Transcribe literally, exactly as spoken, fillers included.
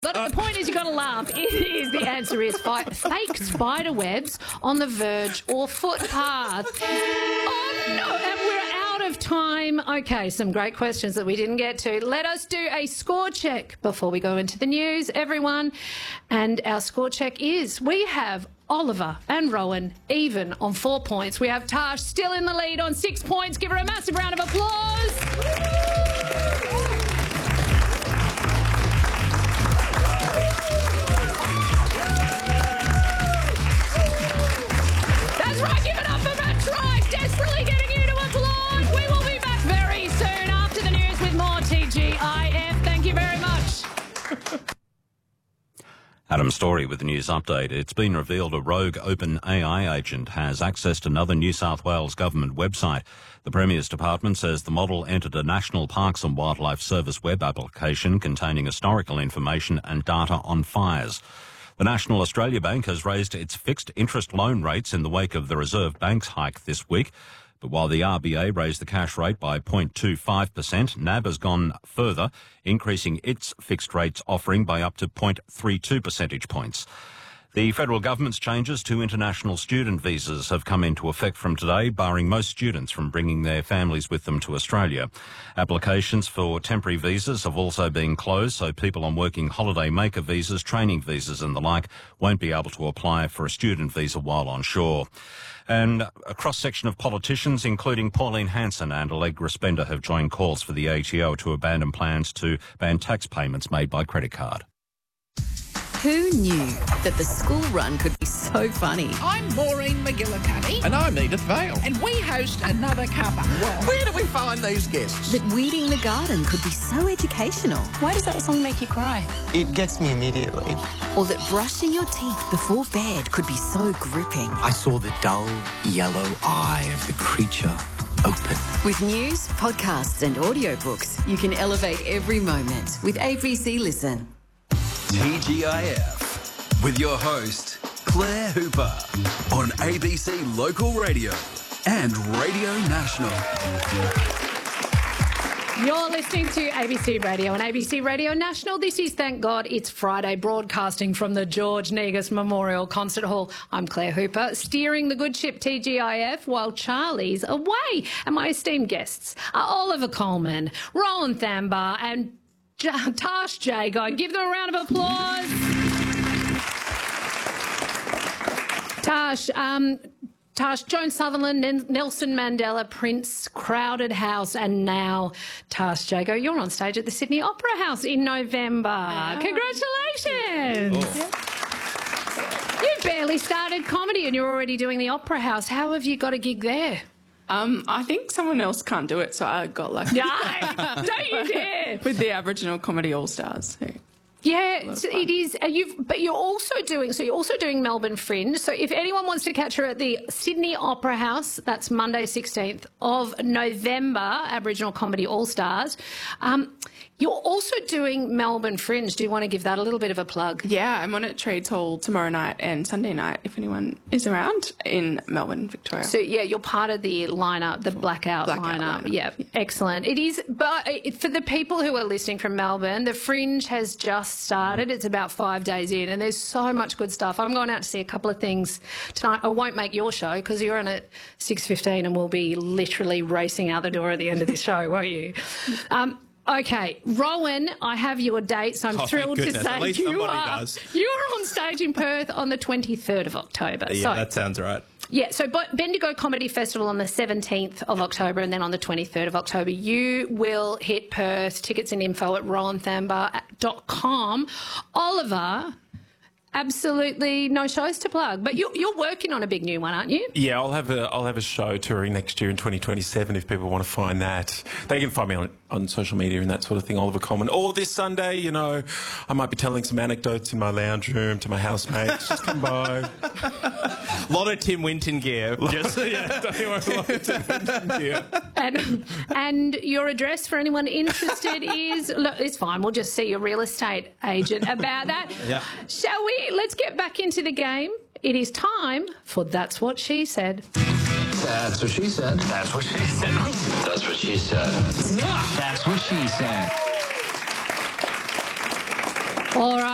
But the point is, you've got to laugh. It is, the answer is fi- fake spider webs on the verge or footpath. Oh, no, and we're out of time. Okay, some great questions that we didn't get to. Let us do a score check before we go into the news, everyone. And our score check is, we have Oliver and Rowan even on four points. We have Tash still in the lead on six points. Give her a massive round of applause. That's right, give it up for Matt Tribe, desperately getting you to applaud. We will be back very soon after the news with more T G I F. Thank you very much. Adam Story with the news update. It's been revealed a rogue OpenAI agent has accessed another New South Wales government website. The Premier's Department says the model entered a National Parks and Wildlife Service web application containing historical information and data on fires. The National Australia Bank has raised its fixed interest loan rates in the wake of the Reserve Bank's hike this week. But while the R B A raised the cash rate by zero point two five percent, N A B has gone further, increasing its fixed rates offering by up to zero point three two percentage points. The federal government's changes to international student visas have come into effect from today, barring most students from bringing their families with them to Australia. Applications for temporary visas have also been closed, so people on working holiday maker visas, training visas and the like won't be able to apply for a student visa while on shore. And a cross-section of politicians, including Pauline Hanson and Allegra Spender, have joined calls for the A T O to abandon plans to ban tax payments made by credit card. Who knew that the school run could be so funny? I'm Maureen McGillicuddy. And I'm Edith Vale. And we host Another Cuppa. Well, where do we find these guests? That weeding the garden could be so educational. Why does that song make you cry? It gets me immediately. Or that brushing your teeth before bed could be so gripping. I saw the dull yellow eye of the creature open. With news, podcasts and audiobooks, you can elevate every moment with A B C Listen. T G I F with your host, Claire Hooper, on A B C Local Radio and Radio National. You're listening to A B C Radio and A B C Radio National. This is Thank God It's Friday, broadcasting from the George Negus Memorial Concert Hall. I'm Claire Hooper, steering the good ship T G I F while Charlie's away. And my esteemed guests are Oliver Coleman, Rowan Thambar and J- Tash Jago. Give them a round of applause. Tash, um... Tash, Joan Sutherland, N- Nelson Mandela, Prince, Crowded House, and now Tash Jago. You're on stage at the Sydney Opera House in November. Oh. Congratulations. Oh. You barely started comedy and you're already doing the Opera House. How have you got a gig there? Um, I think someone else can't do it, so I got lucky. Yeah, don't you dare. With the Aboriginal Comedy All-Stars. So. Yeah, so it is. Uh, you've, but you're also doing. So you're also doing Melbourne Fringe. So if anyone wants to catch her at the Sydney Opera House, that's Monday, sixteenth of November. Aboriginal Comedy All Stars. Um, you're also doing Melbourne Fringe. Do you want to give that a little bit of a plug? Yeah, I'm on at Trades Hall tomorrow night and Sunday night. If anyone is around in Melbourne, Victoria. So yeah, you're part of the lineup, the blackout, blackout lineup. lineup. Yeah, excellent. It is. But for the people who are listening from Melbourne, the Fringe has just started. It's about five days in and there's so much good stuff. I'm going out to see a couple of things tonight. I won't make your show because you're on at six fifteen and we'll be literally racing out the door at the end of this show, won't you? Um, okay, Rowan, I have your date, so I'm oh, thrilled to say At least you somebody are, does. you're on stage in Perth on the twenty-third of October. Yeah, so, that sounds right. Yeah, so Bendigo Comedy Festival on the seventeenth of October and then on the twenty-third of October. You will hit Perth. Tickets and info at rowan thambar dot com. Oliver, absolutely no shows to plug, but you're, you're working on a big new one, aren't you? Yeah, I'll have a I'll have a show touring next year in twenty twenty-seven if people want to find that. They can find me on on social media and that sort of thing, Oliver Coleman. Or this Sunday, you know, I might be telling some anecdotes in my lounge room to my housemates. Just come by. A lot of Tim Winton gear. Just, yeah, don't worry, a lot of Tim Winton gear. And, and your address for anyone interested is, look, it's fine, we'll just see your real estate agent about that. Yeah. Shall we? Let's get back into the game. It is time for That's What She Said. That's what she said. That's what she said. That's what she said. That's what she said. All right.